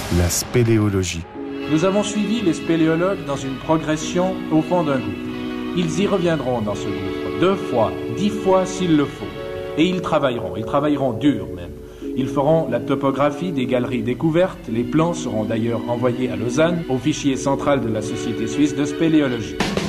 la spéléologie. Nous avons suivi les spéléologues dans une progression au fond d'un gouffre. Ils y reviendront dans ce gouffre 2 fois, 10 fois s'il le faut. Et ils travailleront dur même. Ils feront la topographie des galeries découvertes. Les plans seront d'ailleurs envoyés à Lausanne, au fichier central de la Société suisse de spéléologie.